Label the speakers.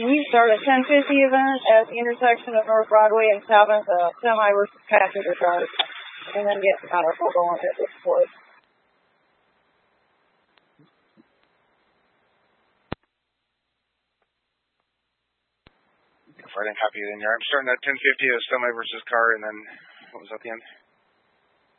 Speaker 1: We start at 10:50 event at the intersection of North Broadway and 7th, semi versus passenger cars, and then get out our full going at this point.
Speaker 2: I didn't copy it in there. I'm starting at 10:50 as semi versus car, and then what was at the end?